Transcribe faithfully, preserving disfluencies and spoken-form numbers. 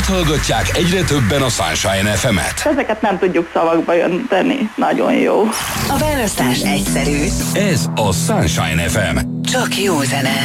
hallgatják egyre többen a Sunshine ef emet. Ezeket nem tudjuk szavakba önteni. Nagyon jó. A választás egyszerű. Ez a Sunshine ef em. Csak jó zene.